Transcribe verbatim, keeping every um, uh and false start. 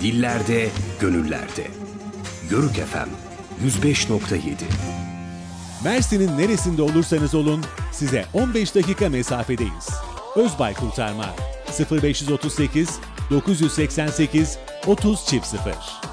dillerde, gönüllerde. Yörük F M yüz beş nokta yedi. Mersin'in neresinde olursanız olun size on beş dakika mesafedeyiz. Özbay Kurtarma sıfır beş otuz sekiz dokuz seksen sekiz otuz sıfır sıfır